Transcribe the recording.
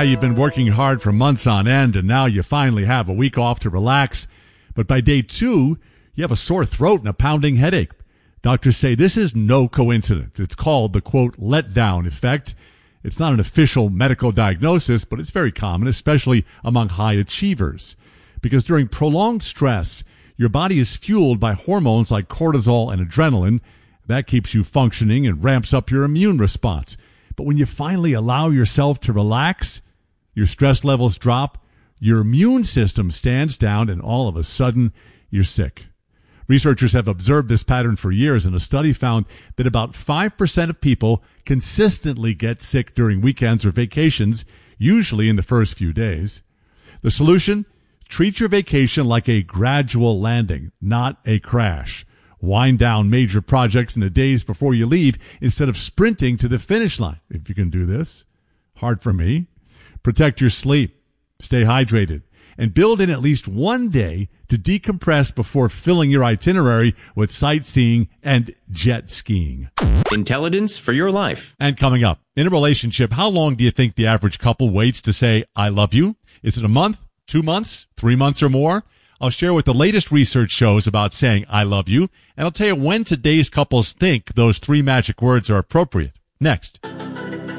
Yeah, you've been working hard for months on end, and now you finally have a week off to relax. But by day 2, you have a sore throat and a pounding headache. Doctors say this is no coincidence. It's called the, quote, letdown effect. It's not an official medical diagnosis, but it's very common, especially among high achievers. Because during prolonged stress, your body is fueled by hormones like cortisol and adrenaline. That keeps you functioning and ramps up your immune response. But when you finally allow yourself to relax, your stress levels drop, your immune system stands down, and all of a sudden, you're sick. Researchers have observed this pattern for years, and a study found that about 5% of people consistently get sick during weekends or vacations, usually in the first few days. The solution? Treat your vacation like a gradual landing, not a crash. Wind down major projects in the days before you leave instead of sprinting to the finish line, if you can do this. Hard for me. Protect your sleep, stay hydrated, and build in at least one day to decompress before filling your itinerary with sightseeing and jet skiing. Intelligence for your life. And coming up, in a relationship, how long do you think the average couple waits to say, I love you? Is it a month, 2 months, 3 months or more? I'll share what the latest research shows about saying I love you, and I'll tell you when today's couples think those 3 magic words are appropriate. Next.